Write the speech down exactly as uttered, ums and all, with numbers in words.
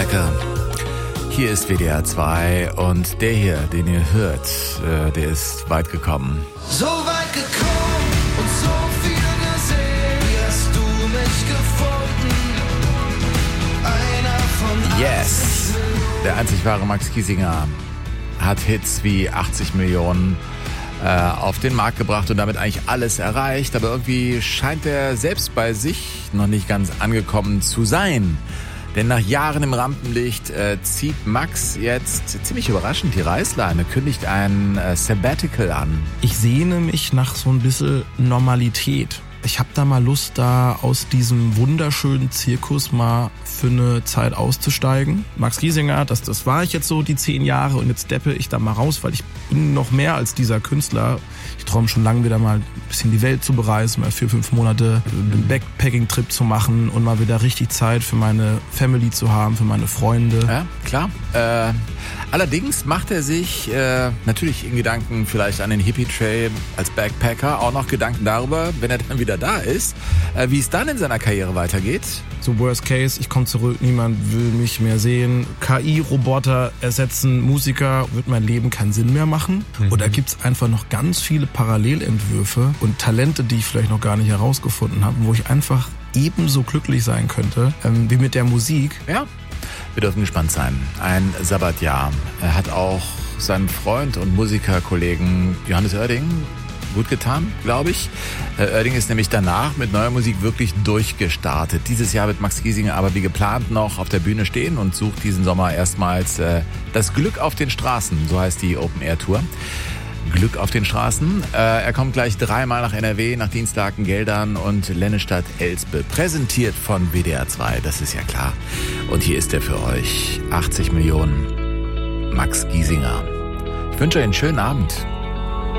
Strecke. Hier ist W D R zwei und der hier, den ihr hört, äh, der ist weit gekommen. So weit gekommen und so viel gesehen, wie hast du mich gefunden? Einer von Yes! Der einzig wahre Max Giesinger hat Hits wie achtzig Millionen äh, auf den Markt gebracht und damit eigentlich alles erreicht. Aber irgendwie scheint er selbst bei sich noch nicht ganz angekommen zu sein. Denn nach Jahren im Rampenlicht äh, zieht Max jetzt ziemlich überraschend die Reißleine, kündigt ein äh, Sabbatical an. Ich sehne mich nach so ein bisschen Normalität. Ich habe da mal Lust, da aus diesem wunderschönen Zirkus mal für eine Zeit auszusteigen. Max Giesinger, das, das war ich jetzt so die zehn Jahre und jetzt steppe ich da mal raus, weil ich bin noch mehr als dieser Künstler. Ich träume schon lange wieder mal ein bisschen die Welt zu bereisen, mal vier, fünf Monate einen Backpacking-Trip zu machen und mal wieder richtig Zeit für meine Family zu haben, für meine Freunde. Ja, klar. Äh, allerdings macht er sich äh, natürlich in Gedanken vielleicht an den Hippie-Trail als Backpacker auch noch Gedanken darüber, wenn er dann wieder da ist, äh, wie es dann in seiner Karriere weitergeht. So Worst Case, ich komme zurück, niemand will mich mehr sehen. K I-Roboter ersetzen Musiker, wird mein Leben keinen Sinn mehr machen? Mhm. Oder gibt es einfach noch ganz viele Parallelentwürfe und Talente, die ich vielleicht noch gar nicht herausgefunden habe, wo ich einfach ebenso glücklich sein könnte ähm, wie mit der Musik? Ja, wir dürfen gespannt sein. Ein Sabbatjahr. Er hat auch seinen Freund und Musikerkollegen Johannes Oerding gut getan, glaube ich. Oerding ist nämlich danach mit neuer Musik wirklich durchgestartet. Dieses Jahr wird Max Giesinger aber wie geplant noch auf der Bühne stehen und sucht diesen Sommer erstmals äh, das Glück auf den Straßen, so heißt die Open-Air-Tour. Glück auf den Straßen. Äh, er kommt gleich dreimal nach N R W, nach Dienstlaken, Geldern und Lennestadt-Elspe. Präsentiert von W D R zwei, das ist ja klar. Und hier ist er für euch. achtzig Millionen. Max Giesinger. Ich wünsche euch einen schönen Abend.